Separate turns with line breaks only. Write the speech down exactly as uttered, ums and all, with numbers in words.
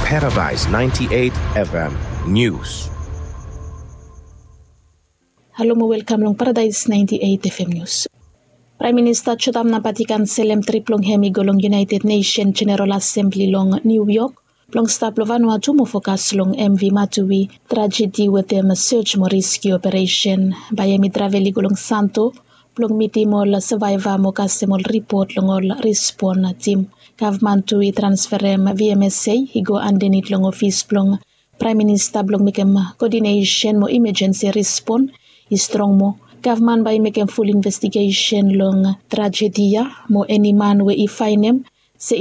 Paradise ninety-eight F M News.
Halo mo welcome long Paradise ninety-eight F M News. Prime Minister chutam na patikan selem triplong hemi golong United Nations General Assembly long New York. Long stop lo Vanuatu mo focus long M V Matui tragedy with them search mo rescue operation. Bayami traveli golong Santo. Plong miti mo la survivor mo kasi mo report long ol respond team. Government to transferem V M S A higo andenit long office plong Prime Minister blong mikem coordination mo emergency response strong mo government by mikem full investigation long tragedy mo any man we i find him